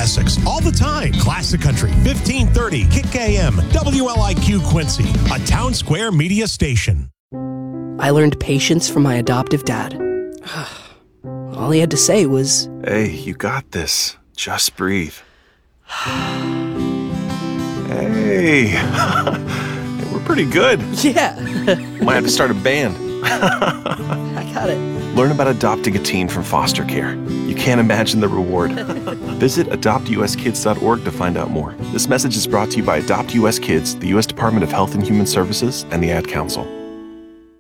classics all the time. Classic Country, 1530 Kick AM, WLIQ Quincy, a Town Square media station. I learned patience from my adoptive dad. All he had to say was, "Hey, you got this. Just breathe." Hey, we're pretty good. yeah, Might have to start a band. I got it. Learn about adopting a teen from foster care. You can't imagine the reward. Visit adoptuskids.org to find out more. This message is brought to you by Adopt US Kids, the U.S. Department of Health and Human Services, and the Ad Council.